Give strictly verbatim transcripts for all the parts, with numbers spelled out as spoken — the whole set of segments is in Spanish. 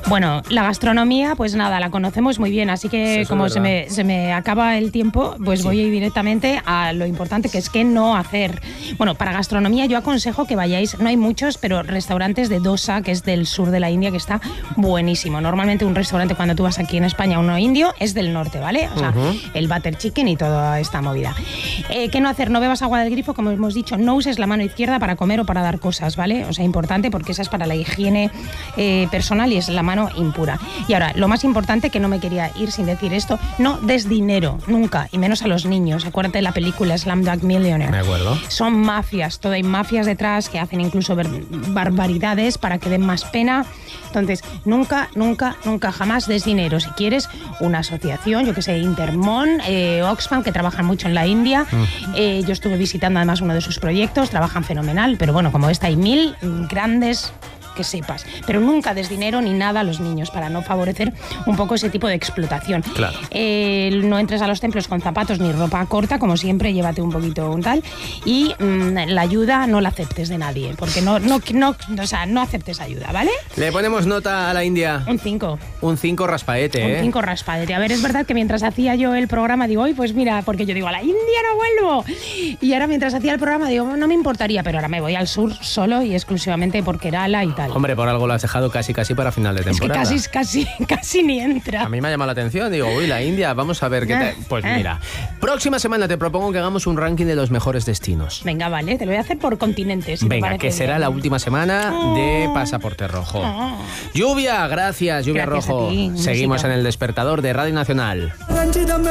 Bueno, la gastronomía, pues nada, la conocemos muy bien, así que Eso como es se me, se me acaba el tiempo, pues Sí. voy a ir directamente a lo importante, que es qué no hacer. Bueno, para gastronomía yo aconsejo que vayáis, no hay muchos, pero restaurantes de dosa, que es del sur de la India, que está buenísimo. Normalmente un restaurante cuando tú vas aquí en España, uno indio, es del norte, ¿vale? O sea, Ujú. el butter chicken y toda esta movida. Eh, ¿Qué no hacer? No bebas agua del grifo, como hemos dicho, no uses la mano izquierda para comer o para dar cosas, ¿vale? O sea, importante porque esa es para la higiene eh, personal y es la mano impura. Y ahora, lo más importante, que no me quería ir sin decir esto, no des dinero, nunca, y menos a los niños. Acuérdate de la película Slumdog Millionaire. Me acuerdo. Son mafias, todo hay mafias detrás que hacen incluso ver- barbaridades para que den más pena. Entonces, nunca, nunca, nunca jamás des dinero. Si quieres, una asociación, yo que sé, Intermon, eh, Oxfam, que trabajan mucho en la India. Eh, yo estuve visitando además uno de sus proyectos, trabajan fenomenal, pero bueno, como esta hay mil mm, grandes, que sepas. Pero nunca des dinero ni nada a los niños para no favorecer un poco ese tipo de explotación. Claro. Eh, no entres a los templos con zapatos ni ropa corta, como siempre, llévate un poquito un tal. Y mm, la ayuda no la aceptes de nadie, porque no, no, no, o sea, no aceptes ayuda, ¿vale? Le ponemos nota a la India. Un cinco. Un cinco raspaete, ¿eh? Un cinco raspadete. A ver, es verdad que mientras hacía yo el programa digo, hoy pues mira, porque yo digo, a la India no vuelvo. Y ahora mientras hacía el programa digo, no me importaría, pero ahora me voy al sur solo y exclusivamente por Kerala y tal. Hombre, por algo lo has dejado casi casi para final de es que temporada. casi, casi, casi ni entra. A mí me ha llamado la atención, digo, uy, la India, vamos a ver qué tal. Pues Eh. mira, próxima semana te propongo que hagamos un ranking de los mejores destinos. Venga, vale, te lo voy a hacer por continentes. si te Venga, parece que será bien. la última semana de Pasaporte Rojo. Oh. Lluvia, gracias, Lluvia Gracias a Rojo. ti, un Seguimos besito. en el despertador de Radio Nacional. ರಂಜಿತಮೇ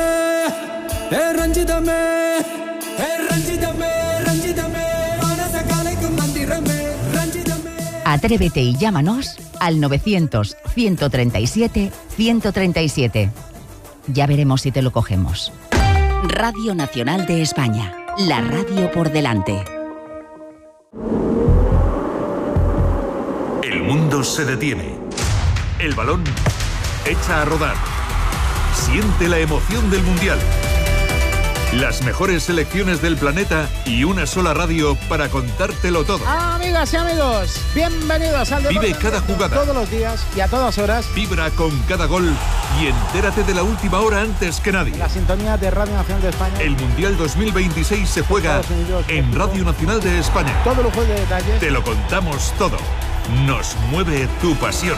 ಹೇ ರಂಜಿತಮೇ ಹೇ ರಂಜಿತಮೇ ರಂಜಿತಮೇ ಮಾನಸ ಕಾಲಕ್ಕೆ ಮಂದಿರಮೇ ರಂಜಿತಮೇ. Atrévete y llámanos al novecientos, ciento treinta y siete, ciento treinta y siete. Ya veremos si te lo cogemos. Radio Nacional de España. La radio por delante. El mundo se detiene. El balón echa a rodar. Siente la emoción del Mundial. Las mejores selecciones del planeta y una sola radio para contártelo todo. Amigas y amigos, bienvenidos al Vive Deporte cada en Directo, jugada. todos los días y a todas horas Vibra con cada gol y entérate de la última hora antes que nadie. en la sintonía de Radio Nacional de España. El Mundial dos mil veintiséis se juega Estados Unidos, en México. Radio Nacional de España. Todo lujo de detalles. Te lo contamos todo. Nos mueve tu pasión.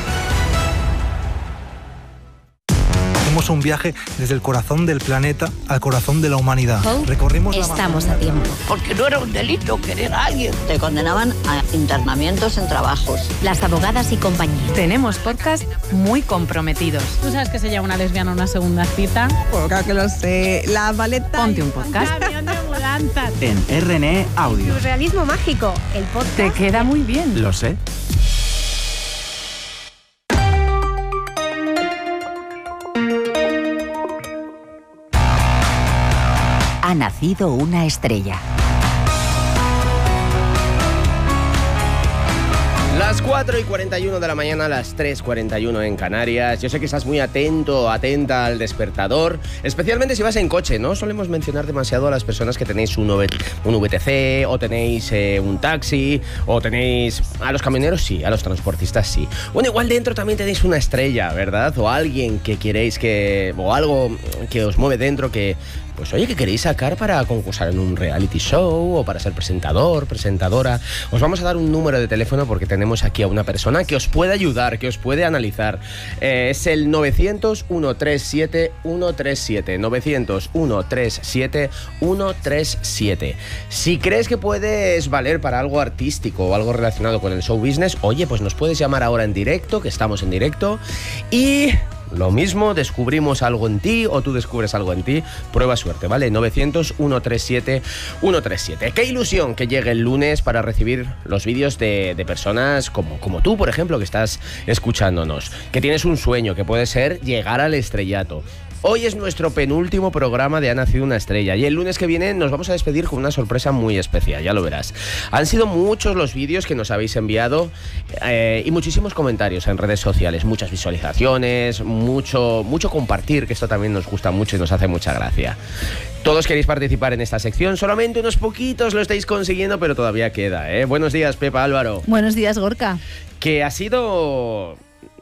Hacemos un viaje desde el corazón del planeta al corazón de la humanidad. Recorrimos la Estamos a tiempo. Porque no era un delito querer a alguien. Te condenaban a internamientos en trabajos. Las abogadas y compañía. Tenemos podcast muy comprometidos. ¿Tú sabes que se llama una lesbiana una segunda cita? Pues claro que lo sé. La maleta. Ponte un podcast. En R N E Audio. Surrealismo mágico, el podcast. Te queda muy bien. Lo sé. Ha nacido una estrella. Las cuatro y cuarenta y uno de la mañana, las tres y cuarenta y uno en Canarias. Yo sé que estás muy atento, atenta al despertador, especialmente si vas en coche. No solemos mencionar demasiado a las personas que tenéis un, V- un V T C, o tenéis eh, un taxi, o tenéis... A los camioneros sí, a los transportistas sí. Bueno, igual dentro también tenéis una estrella, ¿verdad? O alguien que queréis que... o algo que os mueve dentro que... Pues oye, que queréis sacar para concursar en un reality show o para ser presentador, presentadora. Os vamos a dar un número de teléfono porque tenemos aquí a una persona que os puede ayudar, que os puede analizar. Eh, es el novecientos, ciento treinta y siete, ciento treinta y siete. novecientos, ciento treinta y siete, ciento treinta y siete. Si crees que puedes valer para algo artístico o algo relacionado con el show business, oye, pues nos puedes llamar ahora en directo, que estamos en directo. Y... lo mismo, descubrimos algo en ti o tú descubres algo en ti, prueba suerte, ¿vale? novecientos, ciento treinta y siete, ciento treinta y siete. Qué ilusión que llegue el lunes para recibir los vídeos de, de personas como, como tú, por ejemplo, que estás escuchándonos, que tienes un sueño, que puede ser llegar al estrellato. Hoy es nuestro penúltimo programa de Ha Nacido una Estrella y el lunes que viene nos vamos a despedir con una sorpresa muy especial, ya lo verás. Han sido muchos los vídeos que nos habéis enviado eh, y muchísimos comentarios en redes sociales, muchas visualizaciones, mucho, mucho compartir, que esto también nos gusta mucho y nos hace mucha gracia. Todos queréis participar en esta sección, solamente unos poquitos lo estáis consiguiendo, pero todavía queda, ¿eh? Buenos días, Pepa, Álvaro. Buenos días, Gorka. Que ha sido...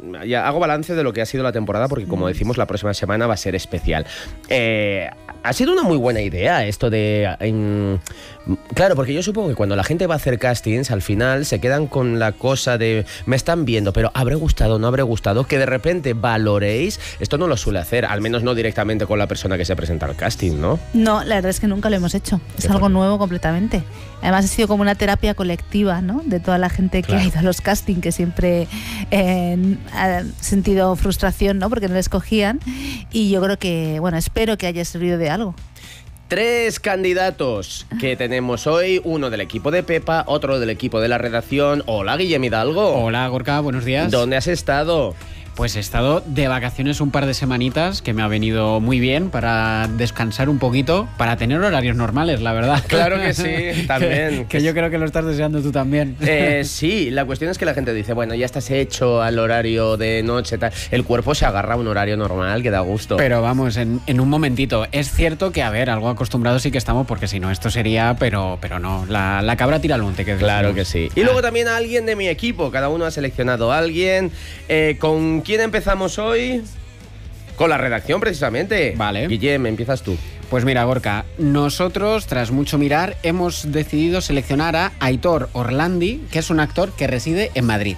ya hago balance de lo que ha sido la temporada, porque como decimos, la próxima semana va a ser especial. Eh, ha sido una muy buena idea esto de... En, claro, porque yo supongo que cuando la gente va a hacer castings, al final se quedan con la cosa de me están viendo, pero ¿habré gustado o no habré gustado? Que de repente valoréis. Esto no lo suele hacer, al menos no directamente con la persona que se presenta al casting, ¿no? No, la verdad es que nunca lo hemos hecho. Es algo nuevo completamente. Además ha sido como una terapia colectiva, ¿no? De toda la gente que claro. ha ido a los castings, que siempre eh, ha sentido frustración, ¿no? Porque no les cogían. Y yo creo que, bueno, espero que haya servido de algo. Tres candidatos que tenemos hoy, uno del equipo de Pepa, otro del equipo de la redacción. Hola, Guillem Hidalgo. Hola, Gorka, buenos días. ¿Dónde has estado? Pues he estado de vacaciones un par de semanitas, que me ha venido muy bien para descansar un poquito, para tener horarios normales, la verdad. Claro que sí, también. que, que yo creo que lo estás deseando tú también. Eh, sí, la cuestión es que la gente dice, bueno, ya estás hecho al horario de noche, tal. El cuerpo se agarra a un horario normal que da gusto. Pero vamos, en, en un momentito. Es cierto que, a ver, algo acostumbrados sí que estamos, porque si no, esto sería, pero, pero no. La, la cabra tira al monte. Que claro que sí. Y luego también a alguien de mi equipo. Cada uno ha seleccionado a alguien. Eh, con ¿Quién empezamos hoy? Con la redacción, precisamente. Vale. Guillem, empiezas tú. Pues mira, Gorka, nosotros, tras mucho mirar, hemos decidido seleccionar a Aitor Orlandi, que es un actor que reside en Madrid.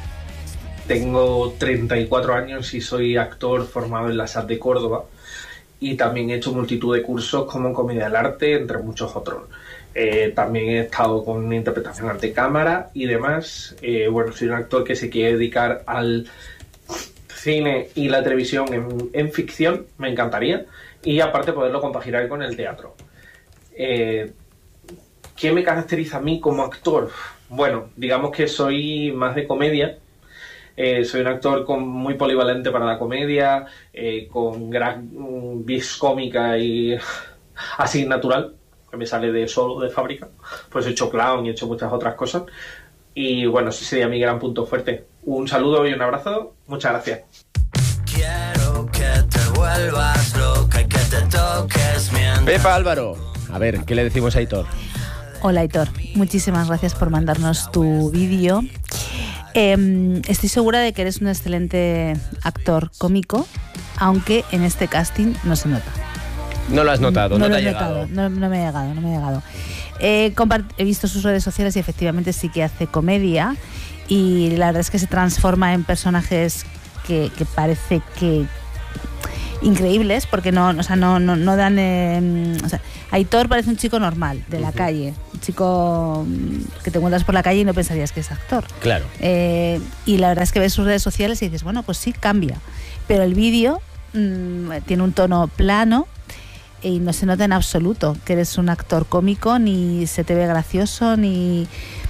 Tengo treinta y cuatro años y soy actor formado en la S A T de Córdoba, y también he hecho multitud de cursos como comedia del arte, entre muchos otros. Eh, también he estado con interpretación ante cámara y demás. Eh, bueno, soy un actor que se quiere dedicar al cine y la televisión en, en ficción, me encantaría, y aparte poderlo compaginar con el teatro. Eh, ¿Qué me caracteriza a mí como actor? Bueno, digamos que soy más de comedia. Eh, soy un actor con, muy polivalente para la comedia, eh, con gran um, vis cómica y así natural, que me sale de solo, de fábrica. Pues he hecho clown y he hecho muchas otras cosas. Y bueno, ese sería mi gran punto fuerte. Un saludo y un abrazo. Muchas gracias. Quiero que te vuelvas loca y que te toques mientras... Pepa Álvaro, a ver, ¿qué le decimos a Aitor? Hola, Aitor. Muchísimas gracias por mandarnos tu vídeo. Eh, estoy segura de que eres un excelente actor cómico, aunque en este casting no se nota. No lo has notado, no, no te ha llegado. llegado. No, no me ha llegado, no me ha llegado. Eh, he visto sus redes sociales y efectivamente sí que hace comedia, y la verdad es que se transforma en personajes que, que parece que increíbles, porque no, o sea, no, no, no dan... Eh, o sea, Aitor parece un chico normal, de la uh-huh. calle, un chico que te encuentras por la calle y no pensarías que es actor. Claro. Eh, y la verdad es que ves sus redes sociales y dices, bueno, pues sí, cambia. Pero el vídeo mmm, tiene un tono plano, y no se nota en absoluto que eres un actor cómico, ni se te ve gracioso, ni,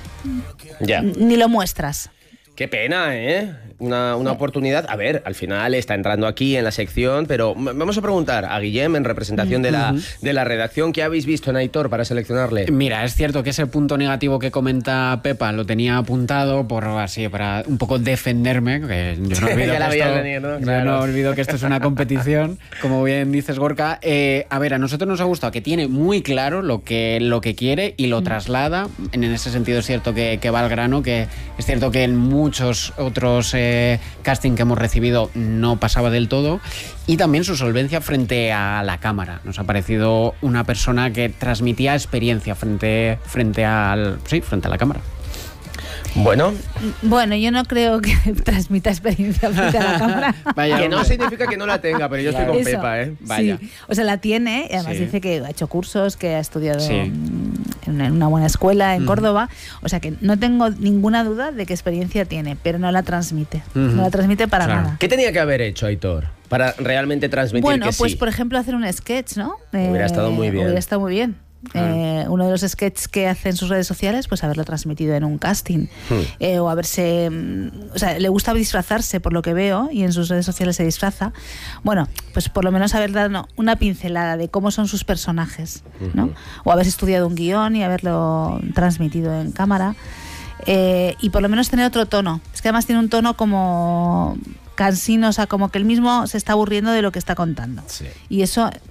ya. ni lo muestras. Qué pena, ¿eh? Una, una oportunidad. A ver, al final está entrando aquí en la sección, pero vamos a preguntar a Guillem, en representación de la, de la redacción, ¿qué habéis visto en Aitor para seleccionarle? Mira, es cierto que ese punto negativo que comenta Pepa lo tenía apuntado por así para un poco defenderme, que yo no olvido, que, esto, venir, ¿no? Claro. yo no olvido que esto es una competición, como bien dices, Gorka. Eh, a ver, a nosotros nos ha gustado que tiene muy claro lo que, lo que quiere y lo traslada. En ese sentido es cierto que, que va al grano, que es cierto que en muchos otros eh, casting que hemos recibido no pasaba del todo, y también su solvencia frente a la cámara. Nos ha parecido una persona que transmitía experiencia frente, frente, al, sí, frente a la cámara. Bueno. Bueno, yo no creo que transmita experiencia frente a la cámara. Vaya, que no significa que no la tenga, pero yo claro. estoy con Eso, Pepa, ¿eh? Vaya. Sí. O sea, la tiene, y además sí. dice que ha hecho cursos, que ha estudiado sí. en una buena escuela en uh-huh. Córdoba. O sea, que no tengo ninguna duda de qué experiencia tiene, pero no la transmite. Uh-huh. No la transmite para claro. nada. ¿Qué tenía que haber hecho, Aitor, para realmente transmitir bueno, que sí? Bueno, pues por ejemplo hacer un sketch, ¿no? Hubiera eh, estado muy bien. Hubiera estado muy bien. Eh, uno de los sketches que hace en sus redes sociales, pues haberlo transmitido en un casting, hmm. eh, o haberse, o sea, le gusta disfrazarse por lo que veo, y en sus redes sociales se disfraza. Bueno, pues por lo menos haber dado no, una pincelada de cómo son sus personajes, ¿no? Uh-huh. O haberse estudiado un guión y haberlo transmitido en cámara, eh, y por lo menos tener otro tono. Es que además tiene un tono como cansino, o sea, como que él mismo se está aburriendo de lo que está contando. Sí. Y eso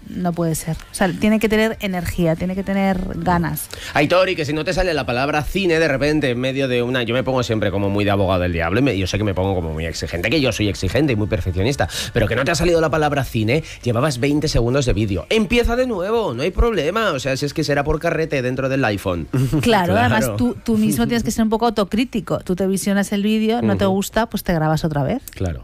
no puede ser. O sea, tiene que tener energía, tiene que tener ganas. Aitor, y que si no te sale la palabra cine de repente en medio de una... Yo me pongo siempre como muy de abogado del diablo y me, yo sé que me pongo como muy exigente, que yo soy exigente y muy perfeccionista, pero que no te ha salido la palabra cine, llevabas veinte segundos de vídeo. Empieza de nuevo, no hay problema. O sea, si es que será por carrete dentro del iPhone. Claro, claro. Además tú, tú mismo tienes que ser un poco autocrítico. Tú te visionas el vídeo, no uh-huh. te gusta, pues te grabas otra vez. Claro.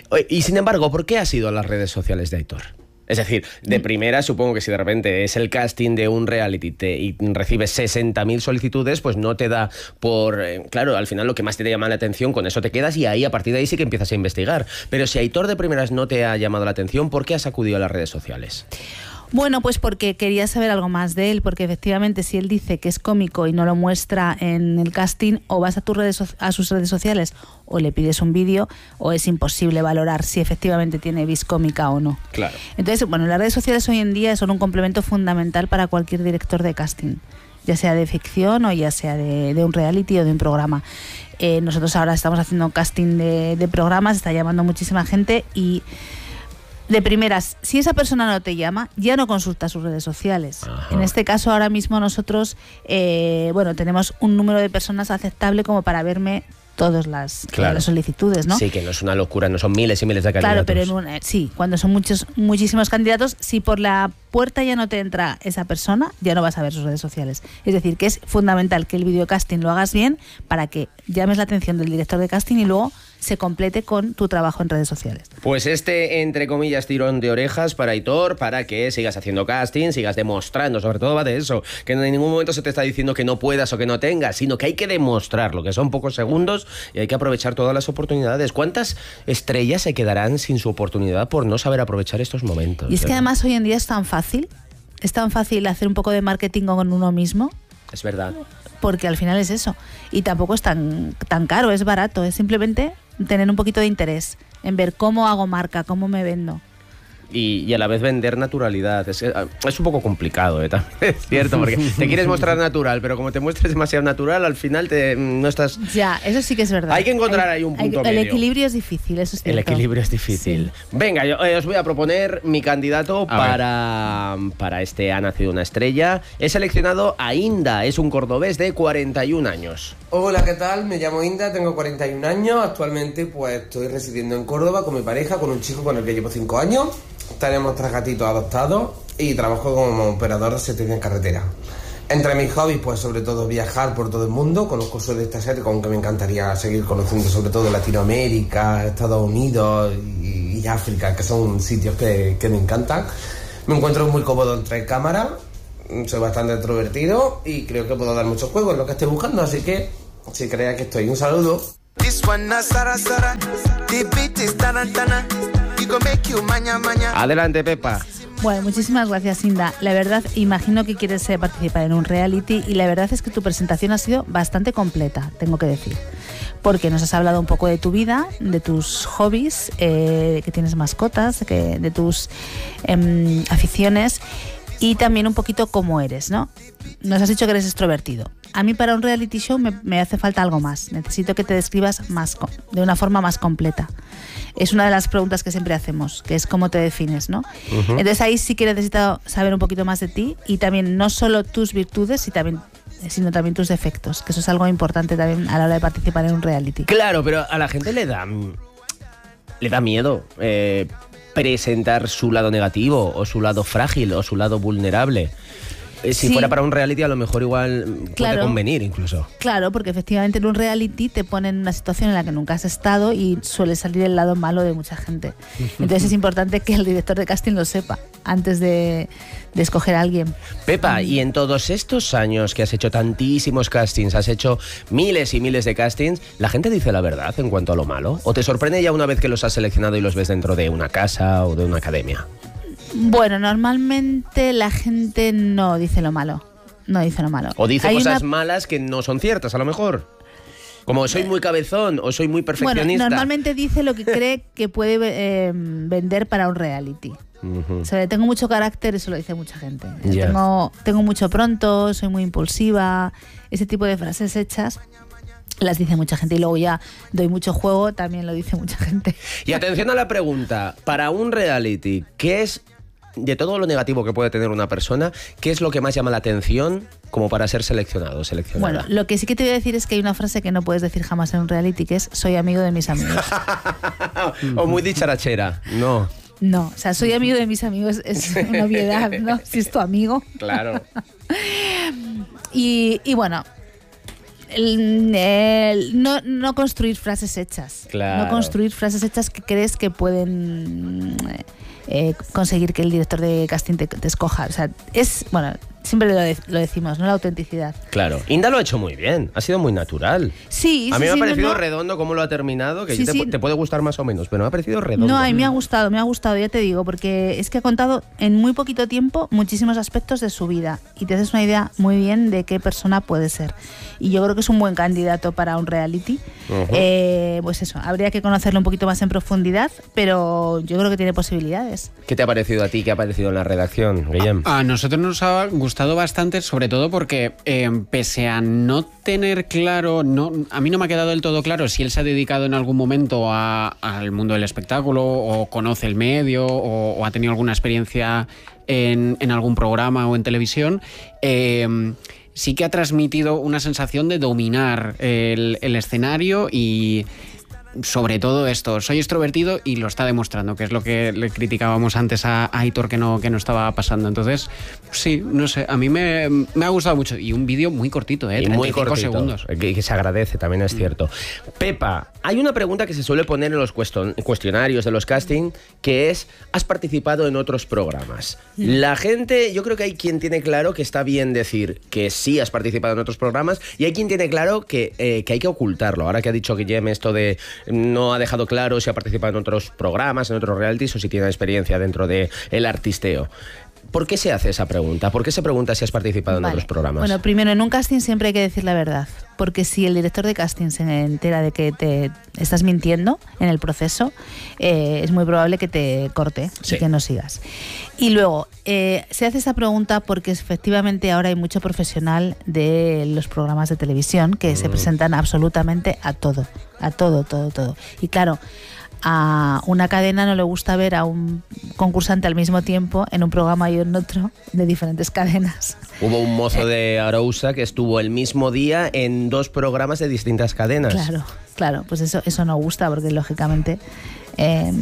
Y sin embargo, ¿por qué has ido a las redes sociales de Aitor? Es decir, de primera supongo que si de repente es el casting de un reality te, y recibes sesenta mil solicitudes, pues no te da por... Eh, claro, al final lo que más te llama la atención, con eso te quedas y ahí a partir de ahí sí que empiezas a investigar. Pero si Aitor de primeras no te ha llamado la atención, ¿por qué has acudido a las redes sociales? Bueno, pues porque quería saber algo más de él, porque efectivamente si él dice que es cómico y no lo muestra en el casting, o vas a, tus redes, a sus redes sociales o le pides un vídeo, o es imposible valorar si efectivamente tiene vis cómica o no. Claro. Entonces, bueno, las redes sociales hoy en día son un complemento fundamental para cualquier director de casting, ya sea de ficción o ya sea de, de un reality o de un programa. Eh, nosotros ahora estamos haciendo casting de, de programas, está llamando muchísima gente y... De primeras, si esa persona no te llama, ya no consulta sus redes sociales. Ajá. En este caso, ahora mismo nosotros, eh, bueno, tenemos un número de personas aceptable como para verme todas las, claro. las solicitudes, ¿no? Sí, que no es una locura, no son miles y miles de candidatos. Claro, pero en un, sí, cuando son muchos, muchísimos candidatos, si por la puerta ya no te entra esa persona, ya no vas a ver sus redes sociales. Es decir, que es fundamental que el videocasting lo hagas bien para que llames la atención del director de casting y luego se complete con tu trabajo en redes sociales. Pues este, entre comillas, tirón de orejas para Aitor, para que sigas haciendo casting, sigas demostrando, sobre todo va de eso, que en ningún momento se te está diciendo que no puedas o que no tengas, sino que hay que demostrarlo, que son pocos segundos y hay que aprovechar todas las oportunidades. ¿Cuántas estrellas se quedarán sin su oportunidad por no saber aprovechar estos momentos? Y es que además hoy en día es tan fácil, es tan fácil hacer un poco de marketing con uno mismo. Es verdad. Porque al final es eso. Y tampoco es tan, tan caro, es barato, es simplemente tener un poquito de interés en ver cómo hago marca, cómo me vendo. Y, y a la vez vender naturalidad. Es, es un poco complicado, ¿eh? También es cierto, porque te quieres mostrar natural, pero como te muestres demasiado natural, al final te, no estás... Ya, eso sí que es verdad. Hay que encontrar ahí un punto hay, medio. El equilibrio es difícil, eso es cierto. El equilibrio es difícil. Sí. Venga, yo eh, os voy a proponer mi candidato para, para este Ha nacido una estrella. He seleccionado a Inda, es un cordobés de cuarenta y un años. Hola, ¿qué tal? Me llamo Inda, tengo cuarenta y un años. Actualmente pues estoy residiendo en Córdoba con mi pareja, con un chico con el que llevo cinco años. Tenemos tres gatitos adoptados y trabajo como operador de servicio en carretera. Entre mis hobbies, pues sobre todo viajar por todo el mundo. Conozco sudeste asiático, aunque me encantaría seguir conociendo sobre todo Latinoamérica, Estados Unidos y, y África, que son sitios que, que me encantan. Me encuentro muy cómodo entre cámaras, soy bastante extrovertido y creo que puedo dar muchos juegos en lo que estoy buscando, así que si creas que estoy, un saludo. Adelante, Pepa. Bueno, muchísimas gracias, Inda. La verdad, imagino que quieres eh, participar en un reality y la verdad es que tu presentación ha sido bastante completa, tengo que decir. Porque nos has hablado un poco de tu vida, de tus hobbies, eh, que tienes mascotas, que, de tus eh, aficiones y también un poquito cómo eres, ¿no? Nos has dicho que eres extrovertido. A mí para un reality show me, me hace falta algo más. Necesito que te describas más, de una forma más completa. Es una de las preguntas que siempre hacemos, que es cómo te defines, ¿no? Uh-huh. Entonces ahí sí que necesito saber un poquito más de ti y también no solo tus virtudes, y también, sino también tus defectos, que eso es algo importante también a la hora de participar en un reality. Claro, pero a la gente le da, le da miedo eh, presentar su lado negativo o su lado frágil o su lado vulnerable. Si sí. fuera para un reality a lo mejor igual puede claro, convenir incluso. Claro, porque efectivamente en un reality te ponen en una situación en la que nunca has estado y suele salir el lado malo de mucha gente. Entonces es importante que el director de casting lo sepa antes de, de escoger a alguien. Pepa, y en todos estos años que has hecho tantísimos castings, has hecho miles y miles de castings, ¿la gente dice la verdad en cuanto a lo malo? ¿O te sorprende ya una vez que los has seleccionado y los ves dentro de una casa o de una academia? Bueno, normalmente la gente no dice lo malo. No dice lo malo. O dice Hay cosas una... malas que no son ciertas, a lo mejor. Como soy muy cabezón o soy muy perfeccionista. Bueno, normalmente dice lo que cree que puede eh, vender para un reality. Uh-huh. O sea, tengo mucho carácter, eso lo dice mucha gente. Yeah. Tengo, tengo mucho pronto, soy muy impulsiva. Ese tipo de frases hechas las dice mucha gente. Y luego ya doy mucho juego, también lo dice mucha gente. Y atención a la pregunta. Para un reality, ¿qué es de todo lo negativo que puede tener una persona, ¿qué es lo que más llama la atención como para ser seleccionado, seleccionada? Bueno, lo que sí que te voy a decir es que hay una frase que no puedes decir jamás en un reality, que es soy amigo de mis amigos. O muy dicharachera, no. No, o sea, soy amigo de mis amigos es una obviedad, ¿no? Si es tu amigo. Claro. y, y bueno... El, el, no, no construir frases hechas. Claro. No construir frases hechas que crees que pueden eh, conseguir que el director de casting te, te escoja. O sea, es, bueno, siempre lo, de, lo decimos, ¿no? La autenticidad. Claro. Inda lo ha hecho muy bien, ha sido muy natural. Sí, A sí, mí me sí, ha parecido no, no. redondo cómo lo ha terminado, que Sí, te, sí. te puede gustar más o menos, pero me ha parecido redondo. No, a mí me ha gustado, me ha gustado, ya te digo, porque es que ha contado en muy poquito tiempo muchísimos aspectos de su vida y te haces una idea muy bien de qué persona puede ser. Y yo creo que es un buen candidato para un reality. Uh-huh. eh, pues eso, habría que conocerlo un poquito más en profundidad, pero yo creo que tiene posibilidades. ¿Qué te ha parecido a ti? ¿Qué ha parecido en la redacción, Guillem? A, a nosotros nos ha gustado bastante, sobre todo porque eh, pese a no tener claro, no, a mí no me ha quedado del todo claro si él se ha dedicado en algún momento a, al mundo del espectáculo o conoce el medio o, o ha tenido alguna experiencia en, en algún programa o en televisión. Eh, sí que ha transmitido una sensación de dominar el, el escenario y sobre todo esto, soy extrovertido y lo está demostrando, que es lo que le criticábamos antes a Aitor que no, que no estaba pasando. Entonces, sí, no sé, a mí me, me ha gustado mucho. Y un vídeo muy cortito, ¿eh? Y muy cortito, segundos. Que, que se agradece, también es cierto. Pepa, hay una pregunta que se suele poner en los cuestionarios de los casting, que es, ¿has participado en otros programas? La gente, yo creo que hay quien tiene claro que está bien decir que sí has participado en otros programas y hay quien tiene claro que, eh, que hay que ocultarlo. Ahora que ha dicho Guillem esto de no ha dejado claro si ha participado en otros programas, en otros realities o si tiene experiencia dentro del artisteo. ¿Por qué se hace esa pregunta? ¿Por qué se pregunta si has participado en Vale. otros programas? Bueno, primero, en un casting siempre hay que decir la verdad, porque si el director de casting se entera de que te estás mintiendo en el proceso, eh, es muy probable que te corte Sí. y que no sigas. Y luego, eh, se hace esa pregunta porque efectivamente ahora hay mucho profesional de los programas de televisión que mm. se presentan absolutamente a todo, a todo, todo, todo. Y claro, a una cadena no le gusta ver a un concursante al mismo tiempo en un programa y en otro de diferentes cadenas. Hubo un mozo de Arousa que estuvo el mismo día en dos programas de distintas cadenas. Claro, claro, pues eso, eso no gusta porque lógicamente eh,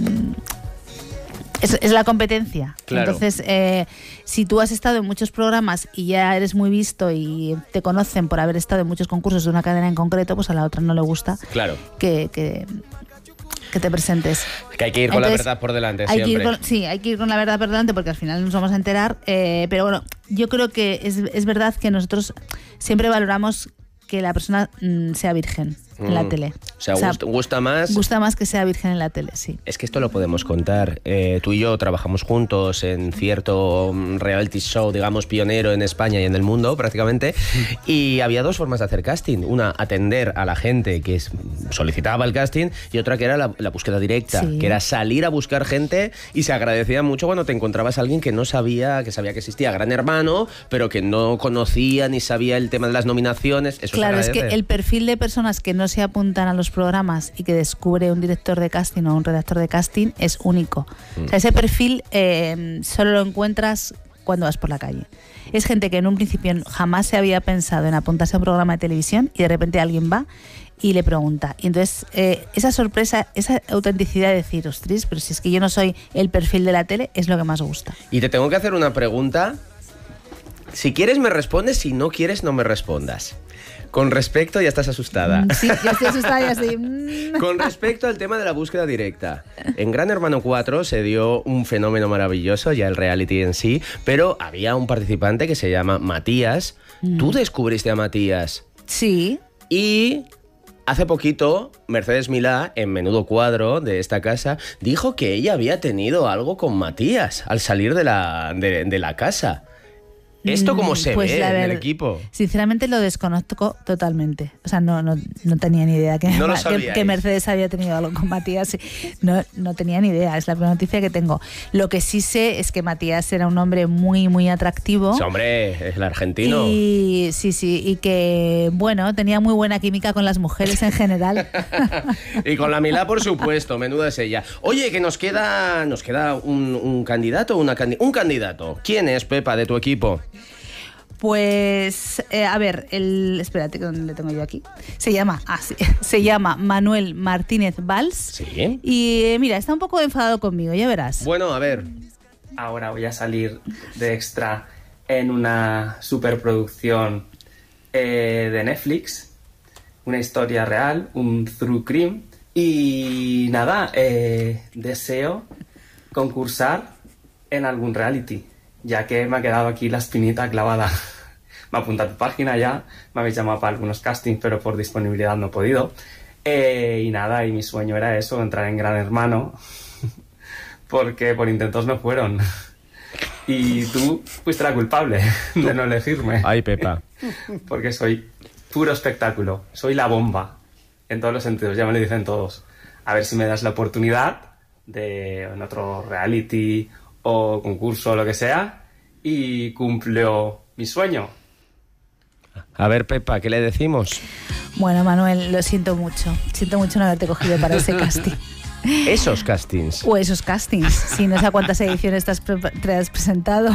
es, es la competencia. Claro. Entonces, eh, si tú has estado en muchos programas y ya eres muy visto y te conocen por haber estado en muchos concursos de una cadena en concreto, pues a la otra no le gusta Claro. que... que que te presentes. Que hay que ir con Entonces, la verdad por delante hay siempre. que ir con, sí, hay que ir con la verdad por delante porque al final nos vamos a enterar. Eh, pero bueno, yo creo que es, es verdad que nosotros siempre valoramos que la persona mm, sea virgen mm. en la tele. O sea, o sea gusta, gusta más... Gusta más que sea virgen en la tele, sí. Es que esto lo podemos contar. Eh, tú y yo trabajamos juntos en cierto reality show, digamos, pionero en España y en el mundo, prácticamente. Y había dos formas de hacer casting. Una, atender a la gente que solicitaba el casting, y otra que era la, la búsqueda directa, sí. que era salir a buscar gente, y se agradecía mucho cuando te encontrabas a alguien que no sabía, que sabía que existía Gran Hermano, pero que no conocía ni sabía el tema de las nominaciones. Eso Claro, es que el perfil de personas que no se apuntan a los programas y que descubre un director de casting o un redactor de casting es único. Mm. O sea, ese perfil eh, solo lo encuentras cuando vas por la calle. Es gente que en un principio jamás se había pensado en apuntarse a un programa de televisión y de repente alguien va y le pregunta. Y entonces eh, esa sorpresa, esa autenticidad de decir, ostras, pero si es que yo no soy el perfil de la tele, es lo que más gusta. Y te tengo que hacer una pregunta. Si quieres me respondes, si no quieres no me respondas. Con respecto, ya estás asustada. Sí, yo estoy asustada y así. Con respecto al tema de la búsqueda directa. En Gran Hermano cuatro se dio un fenómeno maravilloso, ya el reality en sí, pero había un participante que se llama Matías. Mm. ¿Tú descubriste a Matías? Sí. Y hace poquito, Mercedes Milá, en Menudo Cuadro de esta casa, dijo que ella había tenido algo con Matías al salir de la, de, de la casa. ¿Esto cómo se pues, ve a ver, en el equipo? Sinceramente lo desconozco totalmente. O sea, no, no, no tenía ni idea que, no lo que, que Mercedes había tenido algo con Matías. No, no tenía ni idea, es la primera noticia que tengo. Lo que sí sé es que Matías era un hombre muy, muy atractivo. Sí, hombre, es el argentino. Y sí, sí, y que, bueno, tenía muy buena química con las mujeres en general. Y con la Milá, por supuesto, menuda es ella. Oye, que nos queda, nos queda un, un candidato, una candi- un candidato. ¿Quién es, Pepa, de tu equipo? Pues, eh, a ver, el, espérate, que ¿dónde le tengo yo aquí? Se llama, ah, sí, se llama Manuel Martínez Valls. Sí. Y eh, mira, está un poco enfadado conmigo, ya verás. Bueno, a ver. Ahora voy a salir de extra en una superproducción eh, de Netflix, una historia real, un true crime. Y nada, eh, deseo concursar en algún reality, ya que me ha quedado aquí la espinita clavada. Me ha apuntado a tu página ya, me habéis llamado para algunos castings, pero por disponibilidad no he podido. Eh, y nada, y mi sueño era eso, entrar en Gran Hermano, porque por intentos no fueron. Y tú fuiste la culpable de no elegirme. Ay, Pepa. Porque soy puro espectáculo, soy la bomba, en todos los sentidos, ya me lo dicen todos. A ver si me das la oportunidad de en otro reality o concurso o lo que sea y cumplo mi sueño. A ver, Pepa, ¿qué le decimos? Bueno, Manuel, lo siento mucho. Siento mucho no haberte cogido para ese casting. Esos castings. O esos castings. Sí, no sé a cuántas ediciones te has, pre- te has presentado.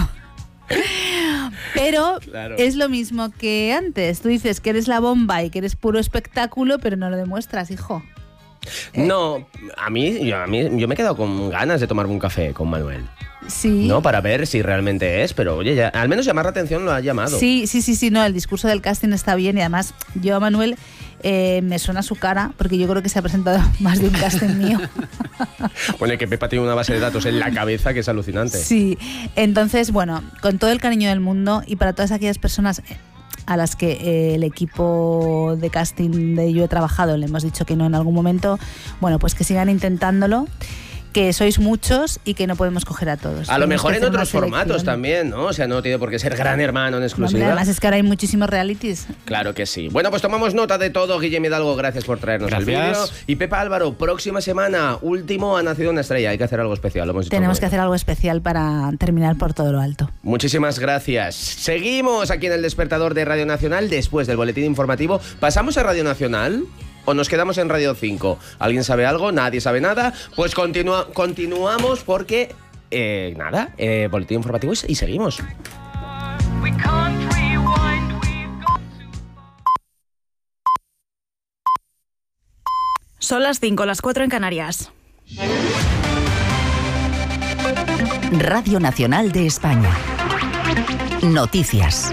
Pero claro, es lo mismo que antes. Tú dices que eres la bomba y que eres puro espectáculo, pero no lo demuestras, hijo. ¿Eh? No, a mí, yo, a mí yo me he quedado con ganas de tomarme un café con Manuel. Sí. No, para ver si realmente es, pero oye, ya, al menos llamar la atención lo ha llamado. Sí, sí, sí, sí, no, el discurso del casting está bien y además yo a Manuel eh, me suena su cara porque yo creo que se ha presentado más de un casting mío. Bueno, y que Pepa tiene una base de datos en la cabeza que es alucinante. Sí, entonces, bueno, con todo el cariño del mundo y para todas aquellas personas a las que eh, el equipo de casting de Yo He Trabajado le hemos dicho que no en algún momento, bueno, pues que sigan intentándolo, que sois muchos y que no podemos coger a todos. A lo mejor en otros selección. formatos también, ¿no? O sea, no tiene por qué ser Gran Hermano en exclusiva. No, además es que ahora hay muchísimos realities. Claro que sí. Bueno, pues tomamos nota de todo. Guillermo Hidalgo, gracias por traernos el vídeo. Y Pepa Álvaro, próxima semana, último, ha nacido una estrella. Hay que hacer algo especial. Lo hemos dicho. Tenemos que hacer algo especial para terminar por todo lo alto. Muchísimas gracias. Seguimos aquí en el Despertador de Radio Nacional. Después del boletín informativo, ¿pasamos a Radio Nacional? ¿O nos quedamos en Radio cinco? ¿Alguien sabe algo? ¿Nadie sabe nada? Pues continua, continuamos porque, eh, nada, eh, boletín informativo y, y seguimos. Son las cinco, las cuatro en Canarias. Radio Nacional de España. Noticias.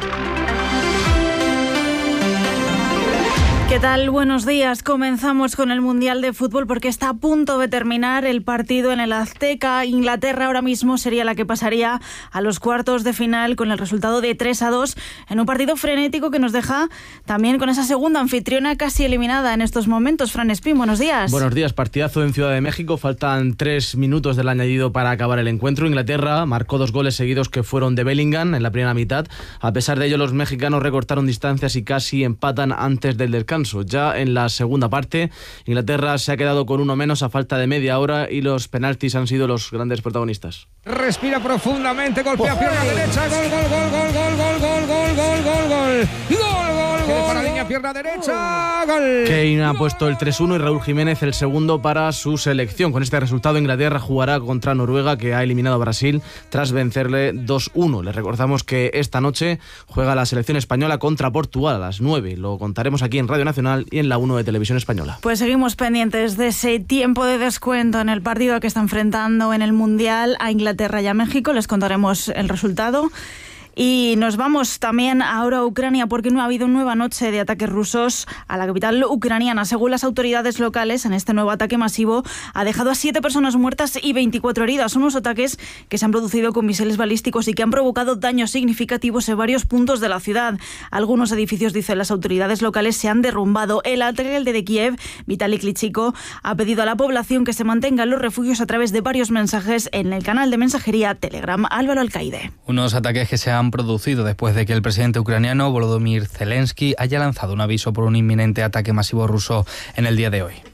¿Qué tal? Buenos días. Comenzamos con el Mundial de Fútbol porque está a punto de terminar el partido en el Azteca. Inglaterra ahora mismo sería la que pasaría a los cuartos de final con el resultado de tres a dos en un partido frenético que nos deja también con esa segunda anfitriona casi eliminada en estos momentos. Fran Espín, buenos días. Buenos días. Partidazo en Ciudad de México. Faltan tres minutos del añadido para acabar el encuentro. Inglaterra marcó dos goles seguidos que fueron de Bellingham en la primera mitad. A pesar de ello, los mexicanos recortaron distancias y casi empatan antes del descanso. Ya en la segunda parte, Inglaterra se ha quedado con uno menos a falta de media hora y los penaltis han sido los grandes protagonistas. Respira profundamente, golpea pierna derecha, gol, gol, gol, gol, gol, gol, gol, gol, gol, gol, gol, gol, gol, gol, para línea, pierna derecha, gol. Kane ha puesto el tres uno y Raúl Jiménez el segundo para su selección. Con este resultado, Inglaterra jugará contra Noruega, que ha eliminado a Brasil tras vencerle dos uno. Les recordamos que esta noche juega la selección española contra Portugal a las nueve. Lo contaremos aquí en Radio Nacional y en la uno de Televisión Española. Pues seguimos pendientes de ese tiempo de descuento en el partido que está enfrentando en el Mundial a Inglaterra y a México. Les contaremos el resultado. Y nos vamos también ahora a Ucrania porque no ha habido nueva noche de ataques rusos a la capital ucraniana. Según las autoridades locales, en este nuevo ataque masivo ha dejado a siete personas muertas y veinticuatro heridas. Unos ataques que se han producido con misiles balísticos y que han provocado daños significativos en varios puntos de la ciudad. Algunos edificios, dicen las autoridades locales, se han derrumbado. El alcalde de Kiev, Vitaly Klitschko, ha pedido a la población que se mantenga en los refugios a través de varios mensajes en el canal de mensajería Telegram. Álvaro Alcaide. Unos ataques que se han han producido después de que el presidente ucraniano Volodymyr Zelensky haya lanzado un aviso por un inminente ataque masivo ruso en el día de hoy.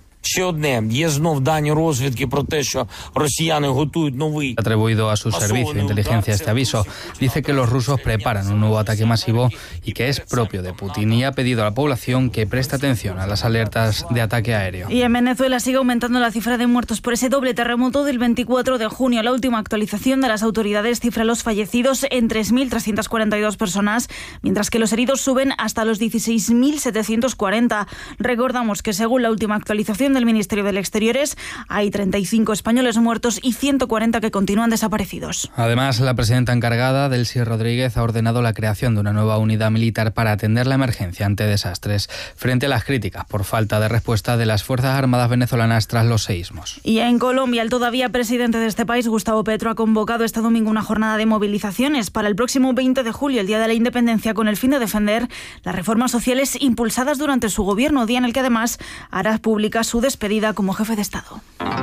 Atribuido a su servicio de inteligencia este aviso, dice que los rusos preparan un nuevo ataque masivo y que es propio de Putin, y ha pedido a la población que preste atención a las alertas de ataque aéreo. Y en Venezuela sigue aumentando la cifra de muertos por ese doble terremoto del veinticuatro de junio. La última actualización de las autoridades cifra los fallecidos en tres mil trescientas cuarenta y dos personas, mientras que los heridos suben hasta los dieciséis mil setecientos cuarenta. Recordamos que según la última actualización del Ministerio del Exteriores, hay treinta y cinco españoles muertos y ciento cuarenta que continúan desaparecidos. Además, la presidenta encargada, Delcy Rodríguez, ha ordenado la creación de una nueva unidad militar para atender la emergencia ante desastres, frente a las críticas por falta de respuesta de las Fuerzas Armadas venezolanas tras los seísmos. Y en Colombia, el todavía presidente de este país, Gustavo Petro, ha convocado este domingo una jornada de movilizaciones para el próximo veinte de julio, el Día de la Independencia, con el fin de defender las reformas sociales impulsadas durante su gobierno, día en el que además hará pública su despedida como jefe de Estado.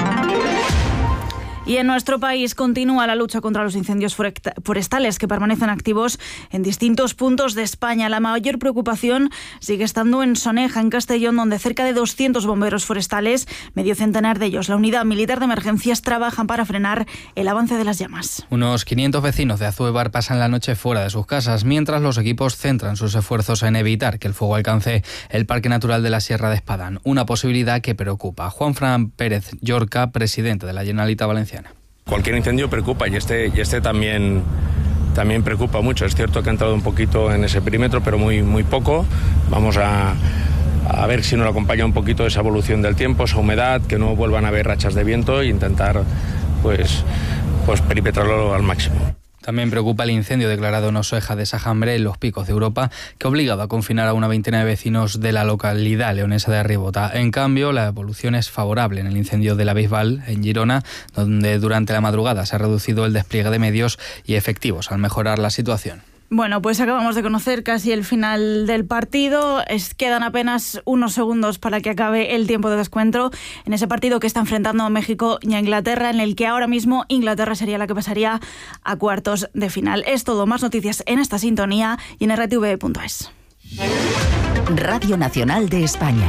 Y en nuestro país continúa la lucha contra los incendios forestales que permanecen activos en distintos puntos de España. La mayor preocupación sigue estando en Soneja, en Castellón, donde cerca de doscientos bomberos forestales, medio centenar de ellos, la Unidad Militar de Emergencias, trabajan para frenar el avance de las llamas. Unos quinientos vecinos de Azuebar pasan la noche fuera de sus casas, mientras los equipos centran sus esfuerzos en evitar que el fuego alcance el Parque Natural de la Sierra de Espadán, una posibilidad que preocupa. Juanfran Pérez Llorca, presidente de la Generalitat Valenciana. Cualquier incendio preocupa y este, y este también, también preocupa mucho. Es cierto que ha entrado un poquito en ese perímetro, pero muy, muy poco. Vamos a, a ver si nos acompaña un poquito esa evolución del tiempo, esa humedad, que no vuelvan a haber rachas de viento e intentar pues, pues perimetrarlo al máximo. También preocupa el incendio declarado en Oseja de Sajambre, en los Picos de Europa, que ha obligado a confinar a una veintena de vecinos de la localidad leonesa de Arribota. En cambio, la evolución es favorable en el incendio de la Bisbal, en Girona, donde durante la madrugada se ha reducido el despliegue de medios y efectivos al mejorar la situación. Bueno, pues acabamos de conocer casi el final del partido. Es, quedan apenas unos segundos para que acabe el tiempo de descuento en ese partido que está enfrentando a México y a Inglaterra, en el que ahora mismo Inglaterra sería la que pasaría a cuartos de final. Es todo. Más noticias en esta sintonía y en r t v punto es. Radio Nacional de España.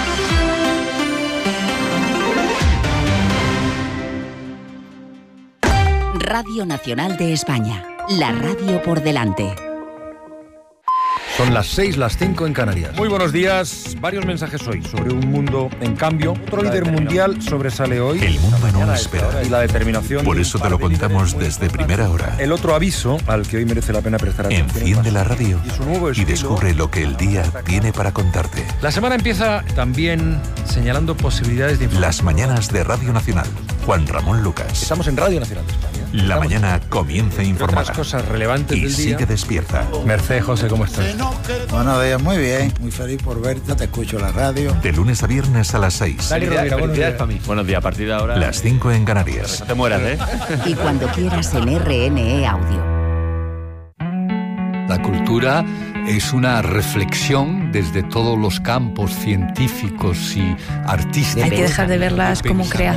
Radio Nacional de España. La radio por delante. Son las seis, las cinco en Canarias. Muy buenos días. Varios mensajes hoy sobre un mundo en cambio. Otro líder mundial sobresale hoy. El mundo no espera. Y la determinación. Por eso te lo contamos desde primera hora. El otro aviso al que hoy merece la pena prestar atención. Enciende la radio y, y descubre lo que el día tiene para contarte. La semana empieza también señalando posibilidades de información. Las mañanas de Radio Nacional. Juan Ramón Lucas. Estamos en Radio Nacional de España. La Estamos mañana comienza informada. Otras cosas relevantes y del día. sigue despierta. Mercedes José, ¿cómo estás? Buenos días, muy bien. Muy feliz por verte. Te escucho la radio. De lunes a viernes a las seis. Dale, Rovira, buenos días para mí. Buenos días, a partir de ahora. Las cinco en Canarias. No te mueras, ¿eh? Y cuando quieras en R N E Audio. La cultura es una reflexión desde todos los campos científicos y artísticos. Hay que dejar de verlas como creación.